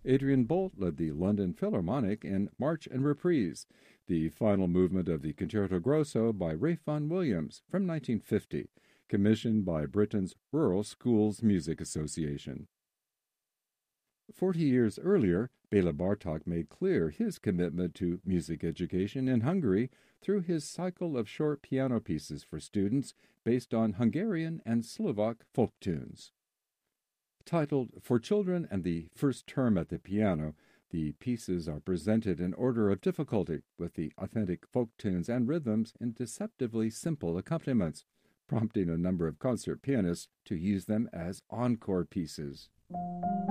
Adrian Bolt led the London Philharmonic in March and Reprise, the final movement of the Concerto Grosso by Ralph Vaughan Williams from 1950, commissioned by Britain's Rural Schools Music Association. 40 years earlier, Béla Bartók made clear his commitment to music education in Hungary through his cycle of short piano pieces for students based on Hungarian and Slovak folk tunes. Titled For Children and the First Term at the Piano, the pieces are presented in order of difficulty, with the authentic folk tunes and rhythms in deceptively simple accompaniments, prompting a number of concert pianists to use them as encore pieces.